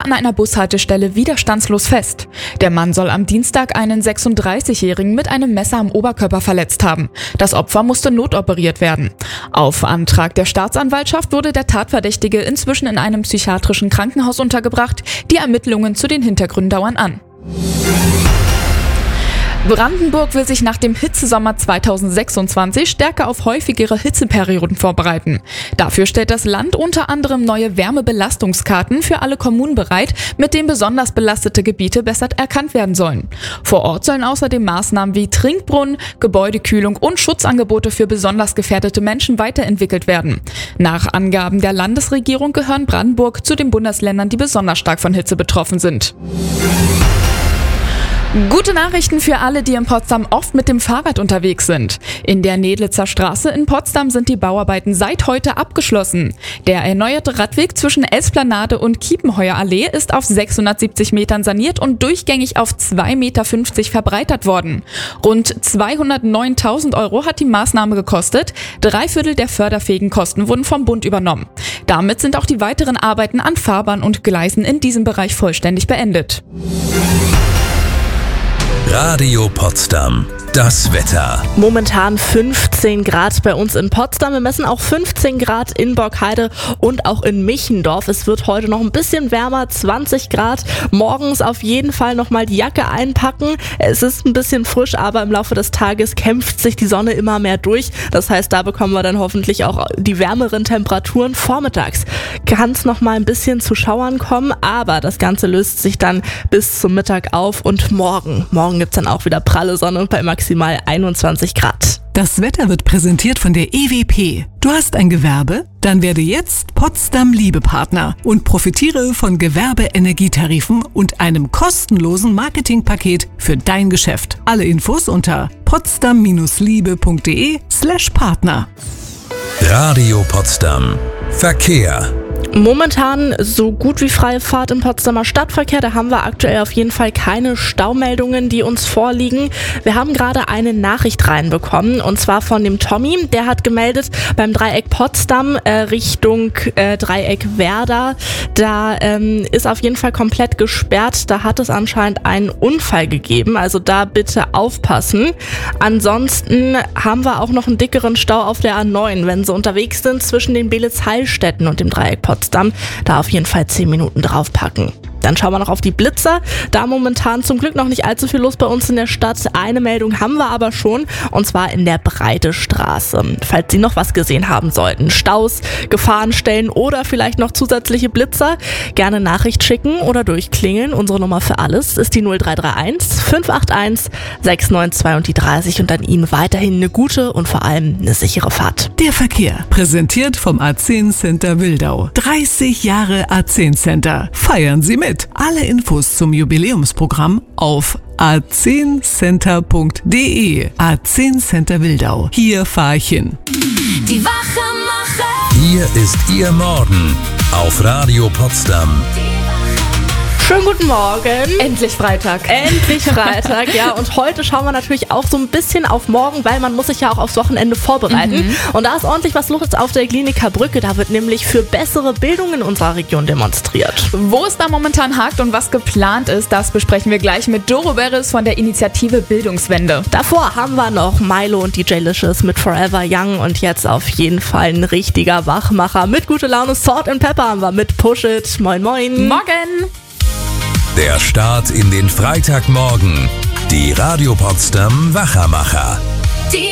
an einer Bushaltestelle widerstandslos fest. Der Mann soll am Dienstag einen 36-Jährigen mit einem Messer am Oberkörper verletzt haben. Das Opfer musste notoperiert werden. Auf Antrag der Staatsanwaltschaft wurde der Tatverdächtige inzwischen in einem psychiatrischen Krankenhaus untergebracht. Die Ermittlungen zu den Hintergründen dauern an. Brandenburg will sich nach dem Hitzesommer 2026 stärker auf häufigere Hitzeperioden vorbereiten. Dafür stellt das Land unter anderem neue Wärmebelastungskarten für alle Kommunen bereit, mit denen besonders belastete Gebiete besser erkannt werden sollen. Vor Ort sollen außerdem Maßnahmen wie Trinkbrunnen, Gebäudekühlung und Schutzangebote für besonders gefährdete Menschen weiterentwickelt werden. Nach Angaben der Landesregierung gehören Brandenburg zu den Bundesländern, die besonders stark von Hitze betroffen sind. Gute Nachrichten für alle, die in Potsdam oft mit dem Fahrrad unterwegs sind. In der Nedlitzer Straße in Potsdam sind die Bauarbeiten seit heute abgeschlossen. Der erneuerte Radweg zwischen Esplanade und Kiepenheuer Allee ist auf 670 Metern saniert und durchgängig auf 2,50 Meter verbreitert worden. Rund 209.000 € hat die Maßnahme gekostet. 3/4 der förderfähigen Kosten wurden vom Bund übernommen. Damit sind auch die weiteren Arbeiten an Fahrbahn und Gleisen in diesem Bereich vollständig beendet. Radio Potsdam. Das Wetter. Momentan 15 Grad bei uns in Potsdam. Wir messen auch 15 Grad in Borkheide und auch in Michendorf. Es wird heute noch ein bisschen wärmer, 20 Grad. Morgens auf jeden Fall nochmal die Jacke einpacken. Es ist ein bisschen frisch, aber im Laufe des Tages kämpft sich die Sonne immer mehr durch. Das heißt, da bekommen wir dann hoffentlich auch die wärmeren Temperaturen. Vormittags kann es nochmal ein bisschen zu Schauern kommen, aber das Ganze löst sich dann bis zum Mittag auf und morgen gibt es dann auch wieder pralle Sonne bei maximal 21 Grad. Das Wetter wird präsentiert von der EWP. Du hast ein Gewerbe? Dann werde jetzt Potsdam Liebepartner und profitiere von Gewerbeenergietarifen und einem kostenlosen Marketingpaket für dein Geschäft. Alle Infos unter potsdam-liebe.de/Partner. Radio Potsdam. Verkehr. Momentan so gut wie freie Fahrt im Potsdamer Stadtverkehr. Da haben wir aktuell auf jeden Fall keine Staumeldungen, die uns vorliegen. Wir haben gerade eine Nachricht reinbekommen und zwar von dem Tommy. Der hat gemeldet beim Dreieck Potsdam Richtung Dreieck Werder. Da ist auf jeden Fall komplett gesperrt. Da hat es anscheinend einen Unfall gegeben. Also da bitte aufpassen. Ansonsten haben wir auch noch einen dickeren Stau auf der A9, wenn Sie unterwegs sind zwischen den Beelitz-Heilstätten und dem Dreieck Potsdam. Da auf jeden Fall 10 Minuten draufpacken. Dann schauen wir noch auf die Blitzer. Da momentan zum Glück noch nicht allzu viel los bei uns in der Stadt. Eine Meldung haben wir aber schon, und zwar in der Breite Straße. Falls Sie noch was gesehen haben sollten, Staus, Gefahrenstellen oder vielleicht noch zusätzliche Blitzer, gerne Nachricht schicken oder durchklingeln. Unsere Nummer für alles ist die 0331 581 692 und die 30 und an Ihnen weiterhin eine gute und vor allem eine sichere Fahrt. Der Verkehr, präsentiert vom A10 Center Wildau. 30 Jahre A10 Center. Feiern Sie mit. Alle Infos zum Jubiläumsprogramm auf a10center.de. A10 Center Wildau. Hier fahre ich hin. Die Wachemacher. Hier ist Ihr Morgen auf Radio Potsdam. Schönen guten Morgen. Endlich Freitag. Endlich Freitag, ja. Und heute schauen wir natürlich auch so ein bisschen auf morgen, weil man muss sich ja auch aufs Wochenende vorbereiten. Und da ist ordentlich was los auf der Kliniker Brücke. Da wird nämlich für bessere Bildung in unserer Region demonstriert. Wo es da momentan hakt und was geplant ist, das besprechen wir gleich mit Doro Beres von der Initiative Bildungswende. Davor haben wir noch Milo und DJ Licious mit Forever Young und jetzt auf jeden Fall ein richtiger Wachmacher mit gute Laune. Salt and Pepper haben wir mit Push It. Moin, moin. Morgen. Der Start in den Freitagmorgen. Die Radio Potsdam Wachamacher.